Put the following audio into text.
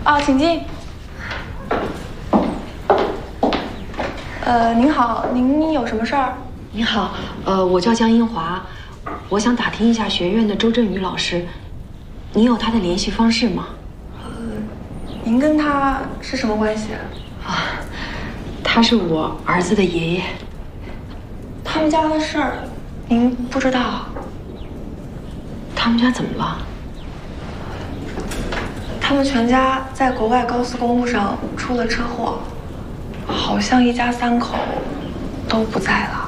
啊，请进。您好，您有什么事儿？ 您好，我叫江英华，我想打听一下学院的周振宇老师，您有他的联系方式吗？ 您跟他是什么关系？ 啊，他是我儿子的爷爷。 他们家的事儿，您不知道？ 他们家怎么了？ 他们全家在国外高速公路上出了车祸，好像一家3口都不在了。